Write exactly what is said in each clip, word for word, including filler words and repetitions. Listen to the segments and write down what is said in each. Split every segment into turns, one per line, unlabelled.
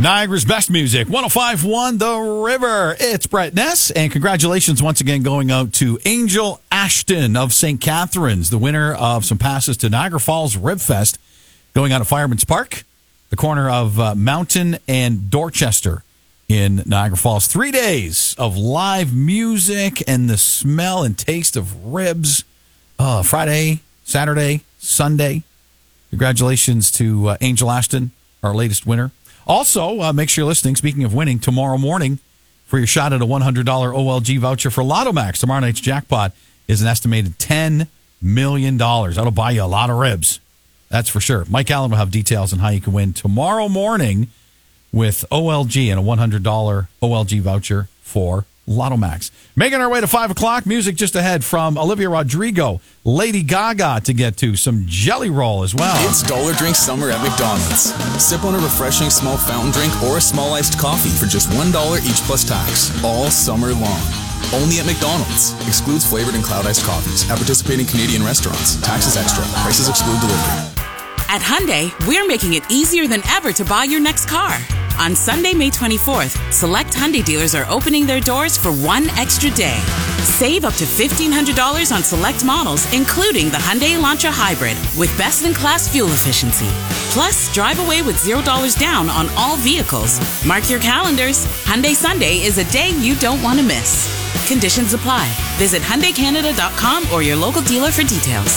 Niagara's best music, one oh five point one The River. It's Brett Ness, and congratulations once again going out to Angel Ashton of Saint Catharines, the winner of some passes to Niagara Falls Rib Fest, going out at Fireman's Park, the corner of uh, Mountain and Dorchester in Niagara Falls. Three days of live music and the smell and taste of ribs. Uh, Friday, Saturday, Sunday. Congratulations to uh, Angel Ashton, our latest winner. Also, uh, make sure you're listening, speaking of winning, tomorrow morning for your shot at a one hundred dollars O L G voucher for Lotto Max. Tomorrow night's jackpot is an estimated ten million dollars. That'll buy you a lot of ribs. That's for sure. Mike Allen will have details on how you can win tomorrow morning with O L G and a one hundred dollars O L G voucher for Lotto Max. Making our way to five o'clock. Music just ahead from Olivia Rodrigo, Lady Gaga to get to, some Jelly Roll as well.
It's Dollar Drink Summer at McDonald's. Sip on a refreshing small fountain drink or a small iced coffee for just one dollar each plus tax, all summer long. Only at McDonald's. Excludes flavored and cloud iced coffees at participating Canadian restaurants. Taxes extra. Prices exclude delivery.
At Hyundai, we're making it easier than ever to buy your next car. On Sunday, May twenty-fourth, select Hyundai dealers are opening their doors for one extra day. Save up to fifteen hundred dollars on select models, including the Hyundai Elantra Hybrid, with best-in-class fuel efficiency. Plus, drive away with zero dollars down on all vehicles. Mark your calendars. Hyundai Sunday is a day you don't want to miss. Conditions apply. Visit Hyundai Canada dot com or your local dealer for details.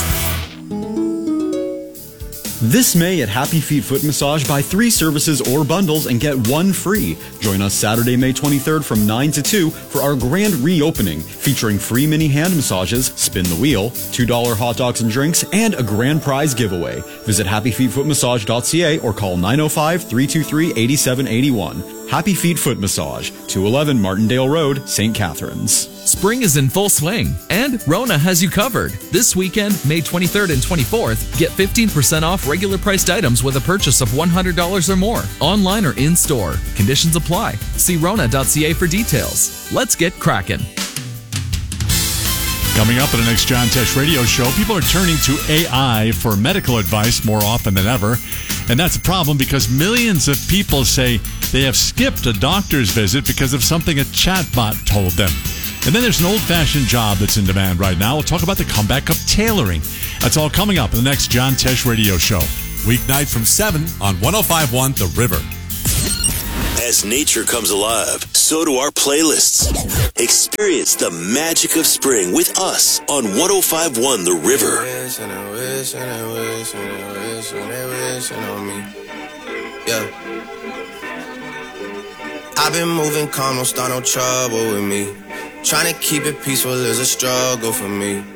This May at Happy Feet Foot Massage, buy three services or bundles and get one free. Join us Saturday, May twenty-third from nine to two for our grand reopening, featuring free mini hand massages, spin the wheel, two dollars hot dogs and drinks, and a grand prize giveaway. Visit happy feet foot massage dot c a or call nine oh five, three two three, eight seven eight one. Happy Feet Foot Massage, two eleven Martindale Road, Saint Catharines.
Spring is in full swing, and Rona has you covered. This weekend, May twenty-third and twenty-fourth, get fifteen percent off regular priced items with a purchase of one hundred dollars or more, online or in-store. Conditions apply. See rona dot c a for details. Let's get cracking.
Coming up in the next John Tesh radio show, people are turning to A I for medical advice more often than ever. And that's a problem because millions of people say they have skipped a doctor's visit because of something a chatbot told them. And then there's an old-fashioned job that's in demand right now. We'll talk about the comeback of tailoring. That's all coming up in the next John Tesh radio show.
Weeknight from seven on one oh five point one The River.
As nature comes alive, so do our playlists. Experience the magic of spring with us on one oh five point one The River.
And I wish, and I wish, and I wish, and I wish, and on me. Yeah. I've been moving calm, don't start no trouble with me. Trying to keep it peaceful is a struggle for me.